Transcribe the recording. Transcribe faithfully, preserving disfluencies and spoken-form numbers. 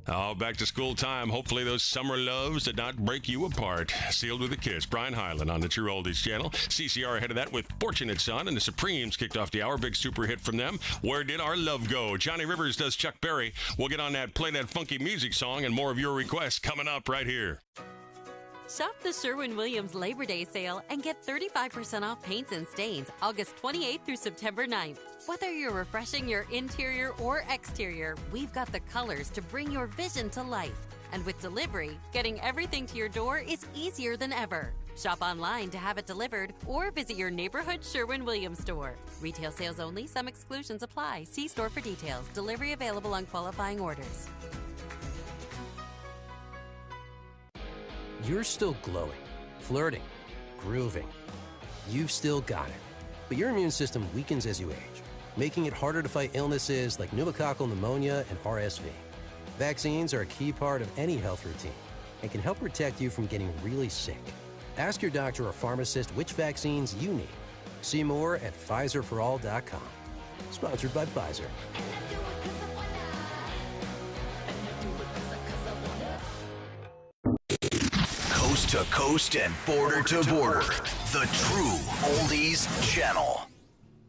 Oh, back to school time. Hopefully those summer loves did not break you apart. Sealed with a Kiss. Brian Hyland on the True Oldies channel. C C R ahead of that with Fortunate Son, and the Supremes kicked off the hour. Big super hit from them. Where Did Our Love Go? Johnny Rivers does Chuck Berry. We'll get on that, play that funky music song, and more of your requests coming up right here. Shop the Sherwin-Williams Labor Day sale and get thirty-five percent off paints and stains August twenty-eighth through September ninth. Whether you're refreshing your interior or exterior, we've got the colors to bring your vision to life. And with delivery, getting everything to your door is easier than ever. Shop online to have it delivered or visit your neighborhood Sherwin-Williams store. Retail sales only. Some exclusions apply. See store for details. Delivery available on qualifying orders. You're still glowing, flirting, grooving. You've still got it. But your immune system weakens as you age, making it harder to fight illnesses like pneumococcal pneumonia and R S V. Vaccines are a key part of any health routine and can help protect you from getting really sick. Ask your doctor or pharmacist which vaccines you need. See more at Pfizer for all dot com. Sponsored by Pfizer. Coast to coast and border to border. The True Oldies Channel.